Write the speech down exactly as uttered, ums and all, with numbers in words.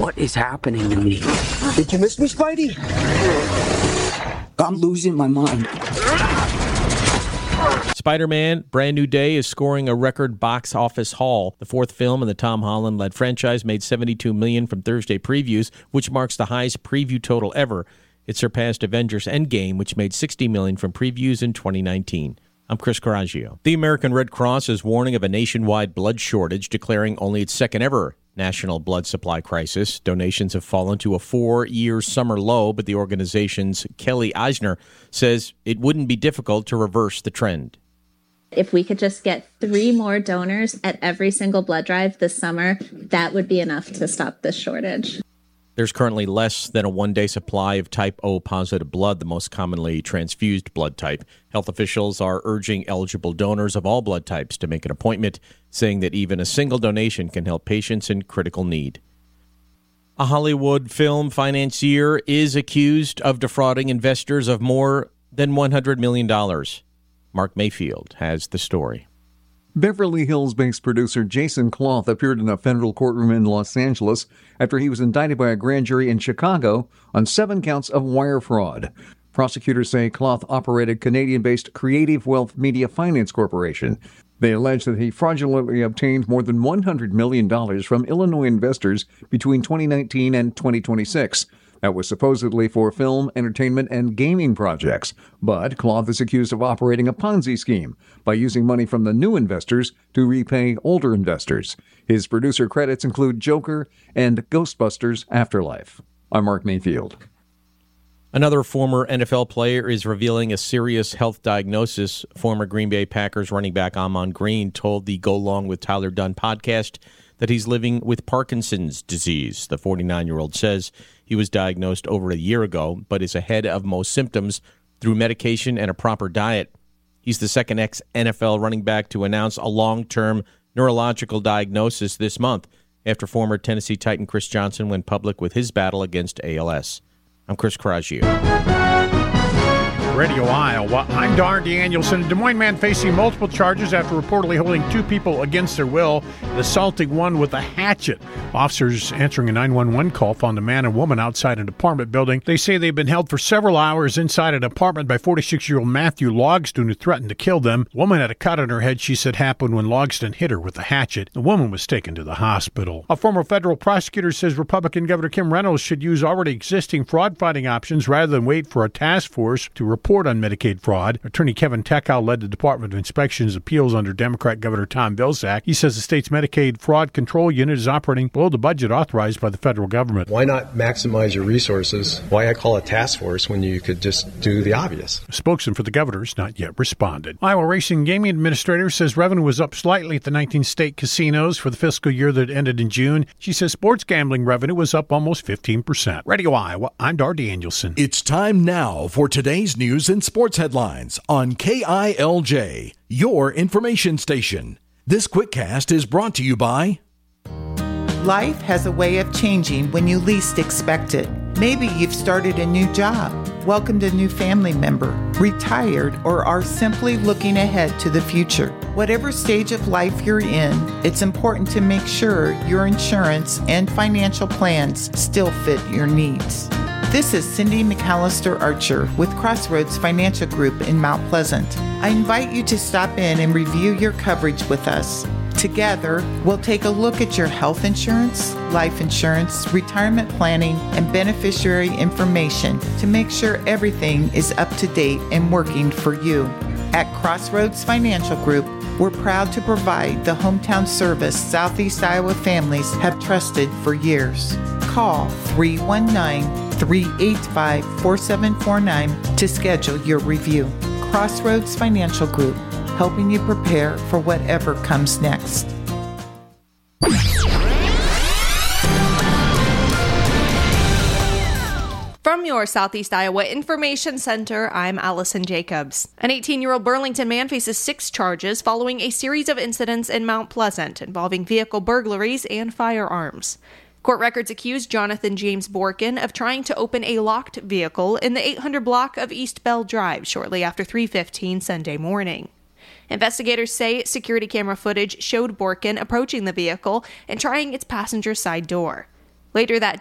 What is happening to me? Did you miss me, Spidey? I'm losing my mind. Spider-Man: Brand New Day is scoring a record box office haul. The fourth film in the Tom Holland-led franchise made seventy-two million dollars from Thursday previews, which marks the highest preview total ever. It surpassed Avengers Endgame, which made sixty million dollars from previews in twenty nineteen. I'm Chris Coraggio. The American Red Cross is warning of a nationwide blood shortage, declaring only its second-ever national blood supply crisis. Donations have fallen to a four-year summer low, but the organization's Kelly Eisner says it wouldn't be difficult to reverse the trend. If we could just get three more donors at every single blood drive this summer, that would be enough to stop this shortage. There's currently less than a one-day supply of type O positive blood, the most commonly transfused blood type. Health officials are urging eligible donors of all blood types to make an appointment, saying that even a single donation can help patients in critical need. A Hollywood film financier is accused of defrauding investors of more than one hundred million dollars. Mark Mayfield has the story. Beverly Hills-based producer Jason Cloth appeared in a federal courtroom in Los Angeles after he was indicted by a grand jury in Chicago on seven counts of wire fraud. Prosecutors say Cloth operated Canadian-based Creative Wealth Media Finance Corporation. They allege that he fraudulently obtained more than one hundred million dollars from Illinois investors between twenty nineteen and twenty twenty-six. That was supposedly for film, entertainment, and gaming projects. But Cloth is accused of operating a Ponzi scheme by using money from the new investors to repay older investors. His producer credits include Joker and Ghostbusters Afterlife. I'm Mark Mayfield. Another former N F L player is revealing a serious health diagnosis. Former Green Bay Packers running back Ahman Green told the Go Long with Tyler Dunn podcast that he's living with Parkinson's disease. The forty-nine-year-old says he was diagnosed over a year ago, but is ahead of most symptoms through medication and a proper diet. He's the second ex-N F L running back to announce a long-term neurological diagnosis this month after former Tennessee Titan Chris Johnson went public with his battle against A L S. I'm Chris Coraggio. Radio Iowa. I'm Dar Danielson. A Des Moines man facing multiple charges after reportedly holding two people against their will and assaulting one with a hatchet. Officers answering a nine one one call found a man and woman outside an apartment building. They say they've been held for several hours inside an apartment by forty-six-year-old Matthew Logston, who threatened to kill them. The woman had a cut on her head she said happened when Logston hit her with a hatchet. The woman was taken to the hospital. A former federal prosecutor says Republican Governor Kim Reynolds should use already existing fraud-fighting options rather than wait for a task force to report on Medicaid fraud. Attorney Kevin Tekow led the Department of Inspections appeals under Democrat Governor Tom Vilsack. He says the state's Medicaid fraud control unit is operating below the budget authorized by the federal government. Why not maximize your resources? Why I call a task force when you could just do the obvious? A spokesman for the governor has not yet responded. Iowa Racing Gaming Administrator says revenue was up slightly at the nineteen state casinos for the fiscal year that ended in June. She says sports gambling revenue was up almost fifteen percent. Radio Iowa, I'm Dar Danielson. It's time now for today's news and sports headlines on K I L J, your information station. This QuickCast is brought to you by... Life has a way of changing when you least expect it. Maybe you've started a new job, welcomed a new family member, retired, or are simply looking ahead to the future. Whatever stage of life you're in, it's important to make sure your insurance and financial plans still fit your needs. This is Cindy McAllister Archer with Crossroads Financial Group in Mount Pleasant. I invite you to stop in and review your coverage with us. Together, we'll take a look at your health insurance, life insurance, retirement planning, and beneficiary information to make sure everything is up to date and working for you. At Crossroads Financial Group, we're proud to provide the hometown service Southeast Iowa families have trusted for years. Call three one nine, three eight five, four seven four nine to schedule your review. Crossroads Financial Group, helping you prepare for whatever comes next. From your Southeast Iowa Information Center, I'm Allison Jacobs. An eighteen-year-old Burlington man faces six charges following a series of incidents in Mount Pleasant involving vehicle burglaries and firearms. Court records accuse Jonathan James Borkin of trying to open a locked vehicle in the eight hundred block of East Bell Drive shortly after three fifteen Sunday morning. Investigators say security camera footage showed Borkin approaching the vehicle and trying its passenger side door. Later that